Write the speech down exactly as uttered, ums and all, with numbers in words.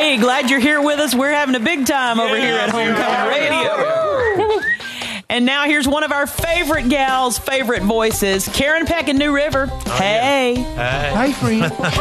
Hey, glad you're here with us. We're having a big time over Yeah, here at Homecoming Radio. And now here's one of our favorite gals' favorite voices, Karen Peck in New River. Hey. Hey. Hi, friend.